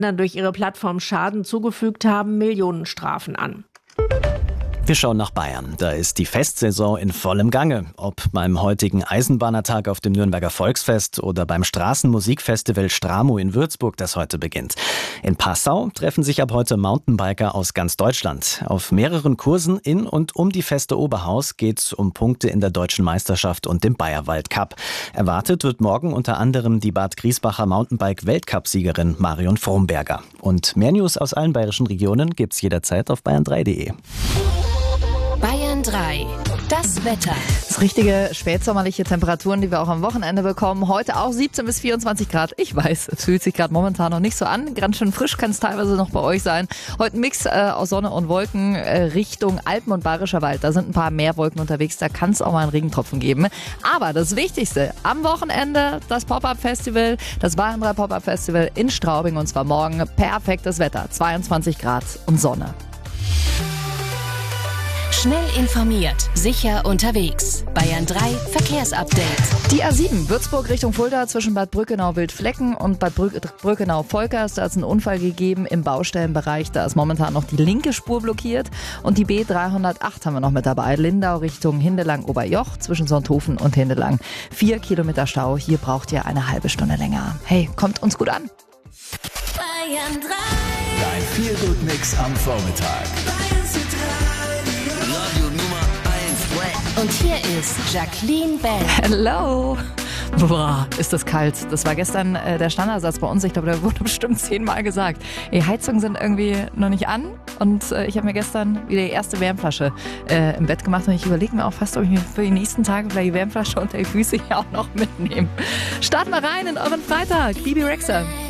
durch ihre Plattform Schaden zugefügt haben, Millionenstrafen an. Wir schauen nach Bayern. Da ist die Festsaison in vollem Gange. Ob beim heutigen Eisenbahnertag auf dem Nürnberger Volksfest oder beim Straßenmusikfestival Stramo in Würzburg, das heute beginnt. In Passau treffen sich ab heute Mountainbiker aus ganz Deutschland. Auf mehreren Kursen in und um die Feste Oberhaus geht es um Punkte in der Deutschen Meisterschaft und dem Bayerwald Cup. Erwartet wird morgen unter anderem die Bad Griesbacher Mountainbike-Weltcup-Siegerin Marion Fromberger. Und mehr News aus allen bayerischen Regionen gibt's jederzeit auf bayern3.de. Bayern 3. Das Wetter. Das richtige spätsommerliche Temperaturen, die wir auch am Wochenende bekommen. Heute auch 17 bis 24 Grad. Ich weiß, es fühlt sich gerade momentan noch nicht so an. Ganz schön frisch kann es teilweise noch bei euch sein. Heute ein Mix aus Sonne und Wolken Richtung Alpen und Bayerischer Wald. Da sind ein paar mehr Wolken unterwegs. Da kann es auch mal einen Regentropfen geben. Aber das Wichtigste, am Wochenende das Pop-Up-Festival, das Bayern 3 Pop-Up-Festival in Straubing. Und zwar morgen perfektes Wetter. 22 Grad und Sonne. Schnell informiert, sicher unterwegs. Bayern 3 Verkehrsupdate. Die A7 Würzburg Richtung Fulda zwischen Bad Brückenau-Wildflecken und Bad Brückenau-Volkers. Da ist ein Unfall gegeben im Baustellenbereich. Da ist momentan noch die linke Spur blockiert. Und die B308 haben wir noch mit dabei. Lindau Richtung Hindelang-Oberjoch zwischen Sonthofen und Hindelang. 4 Kilometer Stau. Hier braucht ihr eine halbe Stunde länger. Hey, kommt uns gut an. Bayern 3. Dein Feel-Good-Mix am Vormittag. Und hier ist Jacqueline Bell. Hello. Boah, ist das kalt. Das war gestern der Standardsatz bei uns. Ich glaube, der wurde bestimmt 10-mal gesagt. Die Heizungen sind irgendwie noch nicht an. Und ich habe mir gestern wieder die erste Wärmflasche im Bett gemacht. Und ich überlege mir auch fast, ob ich mir für die nächsten Tage vielleicht die Wärmflasche unter die Füße hier auch noch mitnehme. Starten wir rein in euren Freitag. Bibi Rexha.